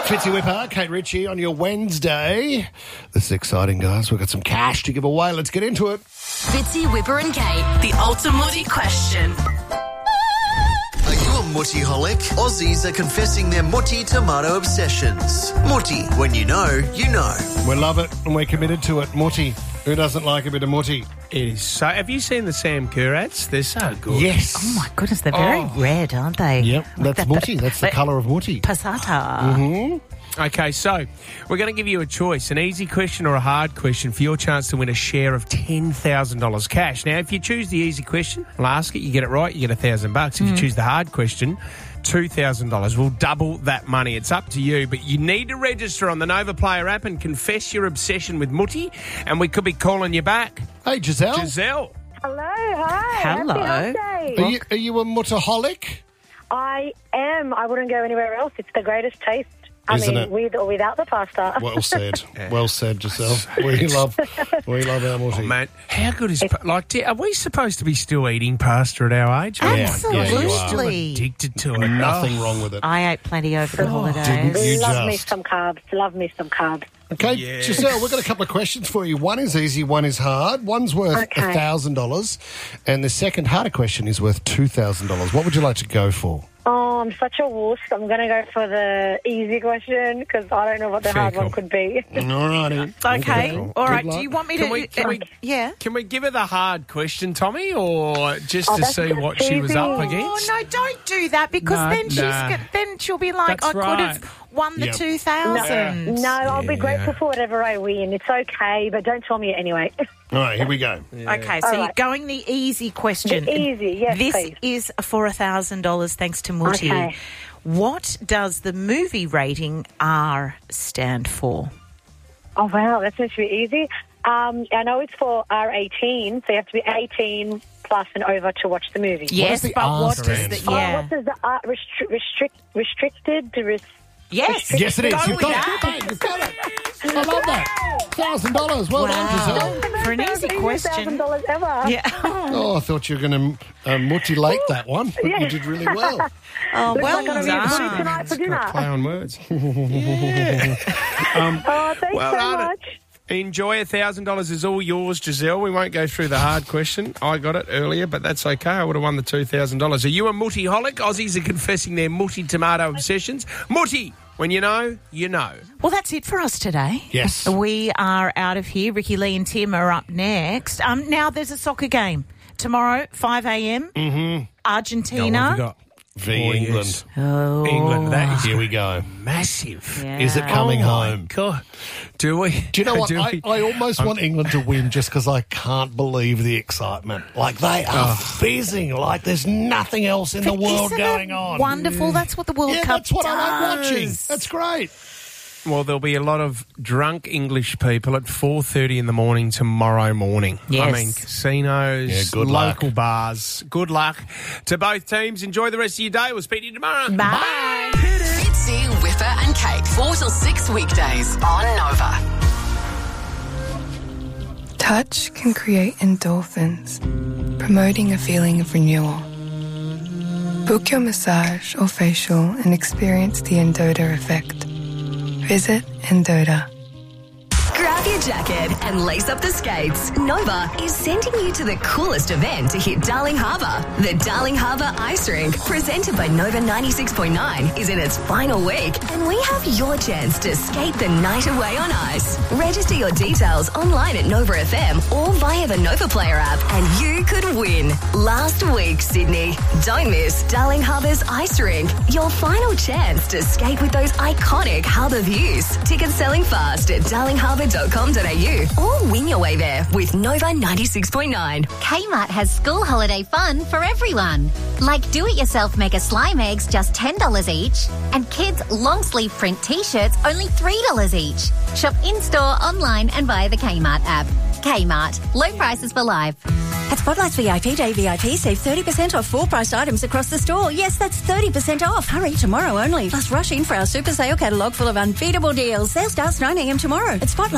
Fitzy Whipper, Kate Ritchie on your Wednesday. This is exciting, guys. We've got some cash to give away. Let's get into it. Fitzy, Whipper and Kate, the ultimate question. Are you a mutti-holic? Aussies are confessing their mutti tomato obsessions. Mutti, when you know, you know. We love it and we're committed to it. Mutti. Who doesn't like a bit of mutti? It is so... Have you seen the Sam Kerr ads? They're so good. Yes. Oh, my goodness, they're very red, aren't they? Yep, that's mutti. That's the colour of mutti. Passata. Mm-hmm. Okay, so we're going to give you a choice, an easy question or a hard question for your chance to win a share of $10,000 cash. Now, if you choose the easy question, I'll ask it, you get it right, you get $1,000. If you choose the hard question, $2,000. We'll double that money. It's up to you, but you need to register on the Nova Player app and confess your obsession with mutti, and we could be calling you back. Hey, Giselle. Giselle. Hello, hi. Hello. Happy Hump Day. Are you a muttaholic? I am. I wouldn't go anywhere else. It's the greatest taste. Isn't it? With or without the pasta. Well said. Well said, Giselle. We love our mutti. Oh, man, how good is... are we supposed to be still eating pasta at our age? Absolutely. You're still addicted to it. Nothing wrong with it. I ate plenty over the holidays. didn't you? Love me just- some carbs. Love me some carbs. Okay, Yeah. Giselle, we've got a couple of questions for you. One is easy, one is hard. One's worth Okay. $1,000, and the second harder question is worth $2,000. What would you like to go for? Oh, I'm such a wuss. I'm going to go for the easy question because I don't know what the Fair hard call. one could be. All righty. Okay, all right. Good luck. Do you want me to... Can we- yeah. Can we give her the hard question, Tommy, or just Oh, to that's see just what she was up easy. against? Oh, no, don't do that because No, then she'll be like, That's I could have won the Yep. 2,000. No, I'll be grateful for whatever I win. It's okay, but don't tell me it anyway. All right, here we go. Okay, so All you're right. going the easy question. The easy, yes, This please. is for $1,000 thanks to Mutti. Okay. What does the movie rating R stand for? Oh, wow, that's meant to be easy. I know it's for R18, so you have to be 18 plus and over to watch the movie. Yes, does the but R what does stand the... for? Yeah. What does the restricted to Yes. Yes, it is. Go You've with got that. it. You've got it. I love that. $1,000. Well done, Giselle. For an easy question. $1,000 ever. Yeah. Oh, I thought you were going to mutilate that one, but you did really well. Oh, Looks well like I'm going to be a done. foodie tonight for dinner. Play on words. Oh, thanks Well so done. much. Enjoy. $1,000 is all yours, Giselle. We won't go through the hard question. I got it earlier, but that's okay. I would have won the $2,000. Are you a mutti-holic? Aussies are confessing their mutti tomato obsessions. Mutti, when you know, you know. Well, that's it for us today. Yes. We are out of here. Ricky Lee and Tim are up next. Now there's a soccer game. Tomorrow, 5 a.m. Mm-hmm. Argentina. England. Yes. Oh. England. That is Here we go. massive. Yeah. Is it coming home? God. Do we? Do you know what? Do I we? almost want England to win just because I can't believe the excitement. Like, they are fizzing. Like, there's nothing else in the world Isn't going it on. wonderful? That's what the World Yeah, Cup that's what I like watching. does. That's great. Well, there'll be a lot of drunk English people at 4:30 in the morning tomorrow morning. Yes. I mean, casinos, Yeah, good luck. local bars. Good luck to both teams. Enjoy the rest of your day. We'll speak to you tomorrow. Bye. Fitzy, Whipper and Kate, 4 till 6 weekdays on Nova. Touch can create endorphins, promoting a feeling of renewal. Book your massage or facial and experience the Endota effect. Visit Endota. Grab your jacket and lace up the skates. Nova is sending you to the coolest event to hit Darling Harbour. The Darling Harbour Ice Rink, presented by Nova 96.9, is in its final week, and we have your chance to skate the night away on ice. Register your details online at Nova FM or via the Nova Player app, and you could win. Last week, Sydney. Don't miss Darling Harbour's Ice Rink, your final chance to skate with those iconic harbour views. Tickets selling fast at darlingharbour.com.au or win your way there with Nova 96.9. Kmart has school holiday fun for everyone. Like do-it-yourself mega slime eggs, just $10 each. And kids' long-sleeve print t-shirts, only $3 each. Shop in-store, online and via the Kmart app. Kmart. Low prices for life. At Spotlight's VIP Day VIP, save 30% off full-priced items across the store. Yes, that's 30% off. Hurry, tomorrow only. Plus rush in for our super sale catalogue full of unbeatable deals. Sale starts 9 a.m. tomorrow at Spotlight.